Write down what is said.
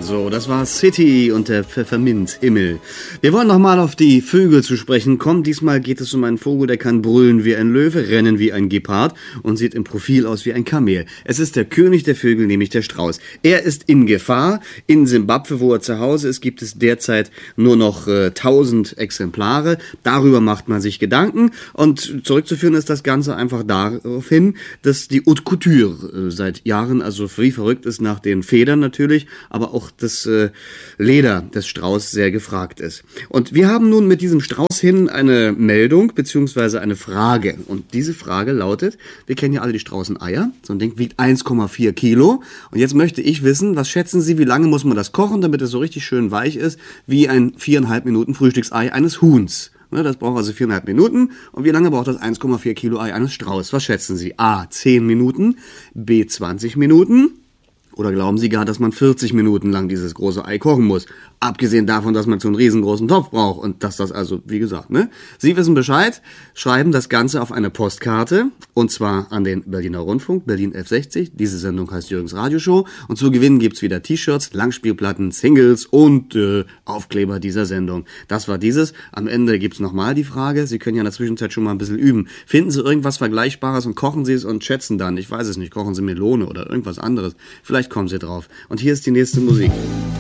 So, das war City und der Pfefferminzhimmel. Wir wollen nochmal auf die Vögel zu sprechen kommen. Diesmal geht es um einen Vogel, der kann brüllen wie ein Löwe, rennen wie ein Gepard und sieht im Profil aus wie ein Kamel. Es ist der König der Vögel, nämlich der Strauß. Er ist in Gefahr. In Simbabwe, wo er zu Hause ist, gibt es derzeit nur noch 1000 Exemplare. Darüber macht man sich Gedanken. Und zurückzuführen ist das Ganze einfach darauf hin, dass die Haute Couture seit Jahren also wie verrückt ist nach den Federn natürlich, aber auch das Leder des Strauß sehr gefragt ist. Und wir haben nun mit diesem Strauß hin eine Meldung bzw. eine Frage. Und diese Frage lautet, wir kennen ja alle die Straußeneier, so ein Ding wiegt 1,4 Kilo. Und jetzt möchte ich wissen, was schätzen Sie, wie lange muss man das kochen, damit es so richtig schön weich ist, wie ein 4,5 Minuten Frühstücksei eines Huhns. Das braucht also 4,5 Minuten. Und wie lange braucht das 1,4 Kilo Ei eines Strauß? Was schätzen Sie? A, 10 Minuten, B, 20 Minuten. Oder glauben Sie gar, dass man 40 Minuten lang dieses große Ei kochen muss? Abgesehen davon, dass man so einen riesengroßen Topf braucht und dass das also, wie gesagt, ne? Sie wissen Bescheid, schreiben das Ganze auf eine Postkarte und zwar an den Berliner Rundfunk, Berlin 1160. Diese Sendung heißt Jürgens Radioshow und zu gewinnen gibt's wieder T-Shirts, Langspielplatten, Singles und Aufkleber dieser Sendung. Das war dieses. Am Ende gibt's nochmal die Frage, Sie können ja in der Zwischenzeit schon mal ein bisschen üben. Finden Sie irgendwas Vergleichbares und kochen Sie es und schätzen dann, ich weiß es nicht, kochen Sie Melone oder irgendwas anderes. Vielleicht kommen Sie drauf. Und hier ist die nächste Musik.